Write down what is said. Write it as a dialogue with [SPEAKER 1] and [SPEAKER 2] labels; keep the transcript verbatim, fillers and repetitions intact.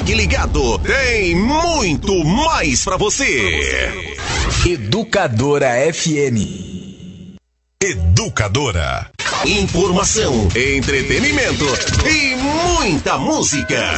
[SPEAKER 1] Fique ligado, tem muito mais pra você.
[SPEAKER 2] Educadora F M.
[SPEAKER 1] Educadora. Informação, entretenimento e muita música.